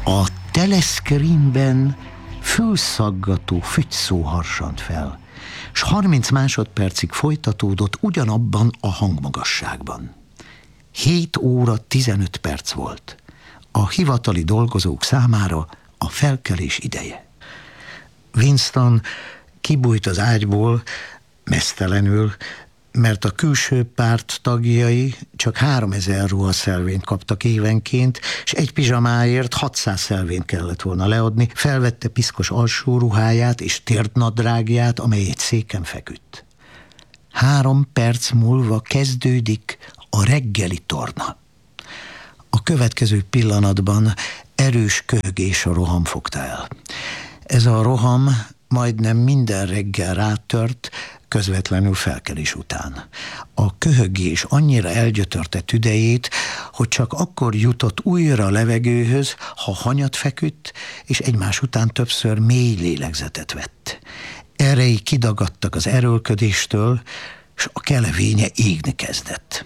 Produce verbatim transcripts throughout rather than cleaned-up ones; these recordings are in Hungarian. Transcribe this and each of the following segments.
A teleszkrinben fülszaggató fügyszó harsant fel, s harminc másodpercig folytatódott ugyanabban a hangmagasságban. hét óra tizenöt perc volt. A hivatali dolgozók számára a felkelés ideje. Winston kibújt az ágyból, meztelenül, mert a külső párt tagjai csak háromezer ruhaszelvényt kaptak évenként, és egy pizsamáért hatszáz szelvényt kellett volna leadni. Felvette piszkos alsó ruháját és térdnadrágját, amely egy széken feküdt. Három perc múlva kezdődik a reggeli torna. A következő pillanatban erős köhögés a roham fogta el. Ez a roham majdnem minden reggel rátört, közvetlenül felkelés után. A köhögés annyira elgyötörte tüdejét, hogy csak akkor jutott újra a levegőhöz, ha hanyat feküdt, és egymás után többször mély lélegzetet vett. Errei kidagadtak az erőlködéstől, és a kelevénye égni kezdett.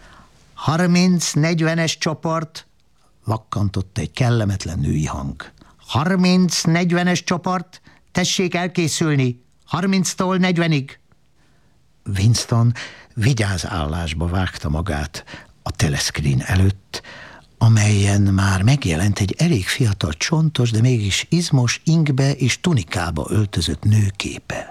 harminc-negyvenes csoport, vakkantott egy kellemetlen női hang. harminc-negyvenes csoport, tessék elkészülni, harminctól negyvenig. Winston vigyázállásba vágta magát a teleszkrín előtt, amelyen már megjelent egy elég fiatal, csontos, de mégis izmos ingbe és tunikába öltözött nő képe.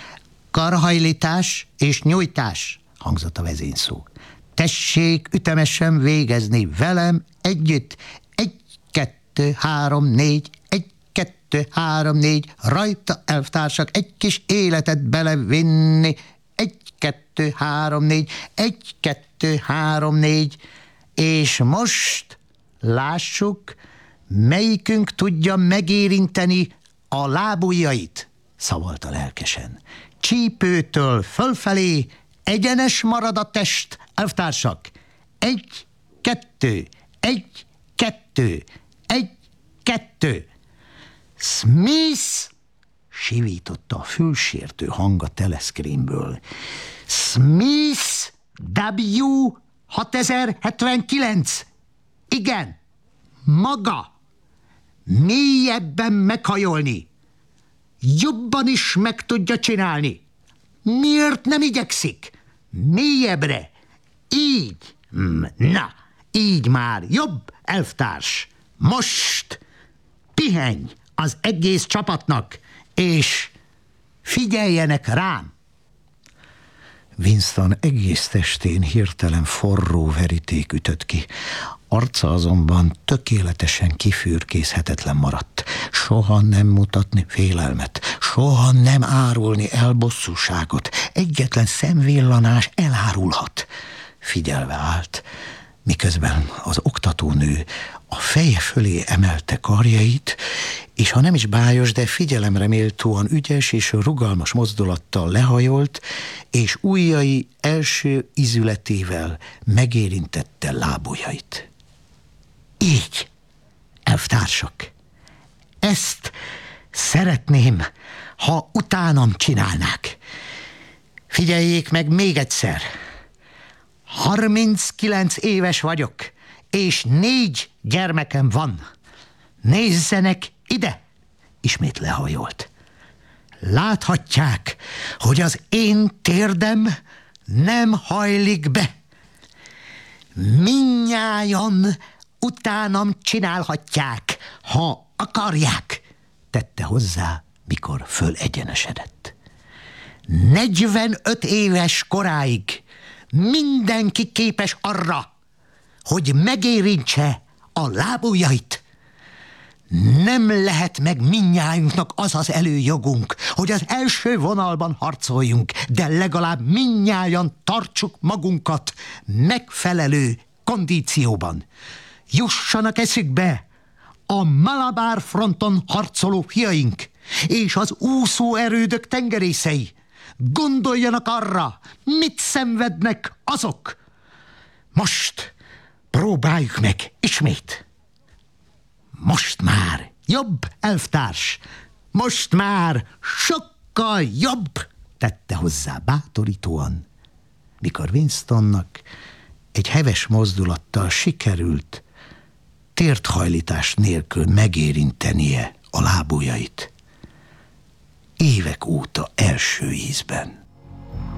Karhajlítás és nyújtás, hangzott a vezényszó. Tessék ütemesen végezni velem együtt. Egy, kettő, három, négy, egy, kettő, három, négy, rajta elvtársak, egy kis életet belevinni. Egy, kettő, három, négy, egy, kettő, három, négy, és most lássuk, melyikünk tudja megérinteni a lábujjait, szavalta lelkesen. Csípőtől fölfelé egyenes marad a test, elvtársak. Egy, kettő, egy, kettő, egy, kettő. Smith! Sivította a fülsértő hang a teleszkrénből. Smith W hatezer-hetvenkilenc. Igen, maga. Mélyebben meghajolni. Jobban is meg tudja csinálni. Miért nem igyekszik? Mélyebbre. Így. Na, így már jobb, elvtárs. Most pihenj az egész csapatnak, és figyeljenek rám. Winston egész testén hirtelen forró veríték ütött ki. Arca azonban tökéletesen kifürkészhetetlen maradt. Soha nem mutatni félelmet, soha nem árulni el bosszúságot. Egyetlen szemvillanás elárulhat. Figyelve állt, miközben az oktatónő a feje fölé emelte karjait, és ha nem is bájos, de figyelemre méltóan ügyes és rugalmas mozdulattal lehajolt, és ujjai első izületével megérintette lábujjait. Így, elvtársak, ezt szeretném, ha utánam csinálnák. Figyeljék meg még egyszer. harminckilenc éves vagyok, és négy gyermekem van. Nézzenek ide! Ismét lehajolt. Láthatják, hogy az én térdem nem hajlik be. Mindnyájan utánam csinálhatják, ha akarják, tette hozzá, mikor fölegyenesedett. negyvenöt éves koráig mindenki képes arra, hogy megérintse a lábujjait. Nem lehet meg mindnyájunknak az az előjogunk, hogy az első vonalban harcoljunk, de legalább mindnyájan tartsuk magunkat megfelelő kondícióban. Jussanak eszükbe a Malabar fronton harcoló fiaink és az úszó erődök tengerészei. Gondoljanak arra, mit szenvednek azok. Most próbáljuk meg ismét. Most már jobb, elvtárs, most már sokkal jobb, tette hozzá bátorítóan, mikor Winstonnak egy heves mozdulattal sikerült térthajlítás nélkül megérintenie a lábujjait. Évek óta első ízben.